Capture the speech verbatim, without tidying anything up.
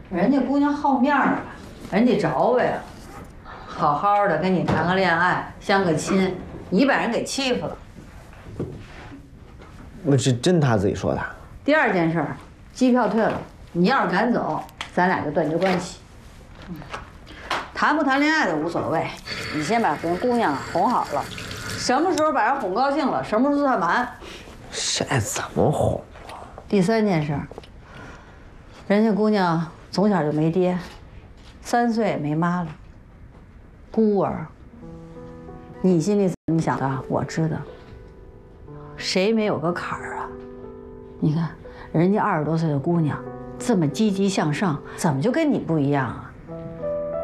人家姑娘好面儿啊，人家找我呀，好好的跟你谈个恋爱，相个亲，你把人给欺负了。 那是真他自己说的。 第二件事，机票退了，你要是敢走，咱俩就断绝关系。谈不谈恋爱的无所谓，你先把人姑娘啊哄好了，什么时候把人哄高兴了，什么时候算完。 这怎么哄啊？ 第三件事，人家姑娘从小就没爹，三岁也没妈了，孤儿。你心里怎么想的？我知道。谁没有个坎儿啊？你看，人家二十多岁的姑娘这么积极向上，怎么就跟你不一样啊？